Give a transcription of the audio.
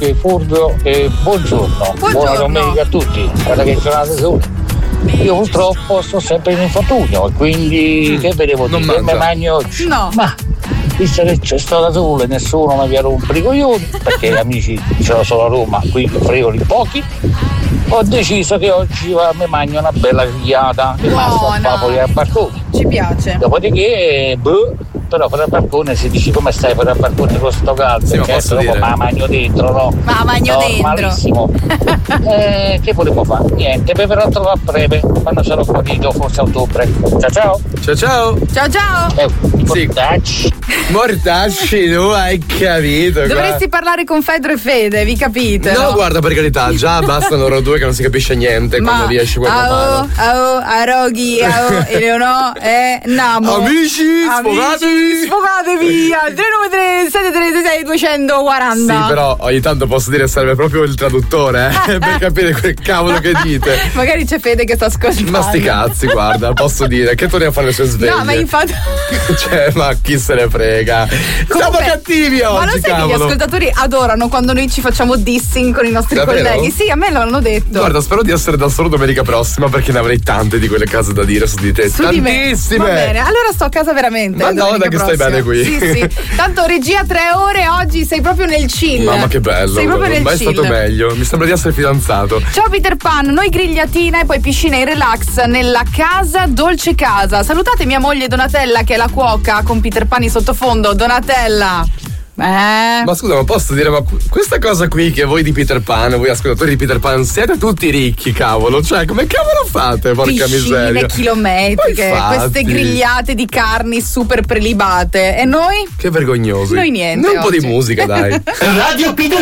anche Fulvio e buongiorno. Buona domenica a tutti. Guarda che giornata sole. Io purtroppo sto sempre in infortunio e quindi che vedevo di che mi mangio oggi? No. Ma visto che c'è stata sole nessuno mi ha rompo i coglioni perché amici c'erano solo a Roma, qui frigoli pochi. Ho deciso che oggi mi mangio una bella grigliata che passa fuori al balcone. Ci piace. Dopodiché, però fuori al balcone si dice come stai fuori al balcone con sto caldo? Sì, certo, dopo ma magno dentro, no? Ma magno dentro. Malissimo. Che volevo fare? Niente, beverò a breve, quando sarò guarito, forse a ottobre. Ciao ciao. Ciao ciao. Ciao ciao. Mortacci, tu hai capito. Dovresti parlare con Fedro e Fede, vi capite? No, guarda, per carità, già bastano loro due che non si capisce niente quando riesci quella mano. Aroghi, Eleonò e Namo. Amici, sfogatevi al 393 240. Sì, però ogni tanto posso dire serve proprio il traduttore, per capire quel cavolo che dite. Magari c'è Fede che sta ascoltando. Ma sti cazzi, guarda, posso dire che torni a fare le sue sveglie. No, ma infatti. Cioè, ma chi se ne frega? Siamo cattivi oggi. Ma lo sai che gli ascoltatori adorano quando noi ci facciamo dissing con i nostri colleghi? Sì, a me l'hanno detto. Guarda, spero di essere da solo domenica prossima perché ne avrei tante di quelle cose da dire su di te. Tantissime. Va bene, allora sto a casa veramente. Ma no, da che stai bene qui. Sì. Tanto regia 3 ore, oggi sei proprio nel chill. Mamma che bello. Sei proprio nel mai chill. Stato meglio. Mi sembra di essere fidanzato. Ciao Peter Pan, noi grigliatina e poi piscina in relax nella casa Dolce Casa. Salutate mia moglie Donatella che è la cuoca con Peter Pan in sottofondo. Donatella. Ma scusa, ma posso dire, ma questa cosa qui che voi di Peter Pan, voi ascoltatori di Peter Pan, siete tutti ricchi, cavolo. Cioè, come cavolo fate? Porca miseria. Piscine chilometriche, queste grigliate di carni super prelibate. E noi? Che vergognosi. Noi niente. Un po' di musica, dai. Radio Peter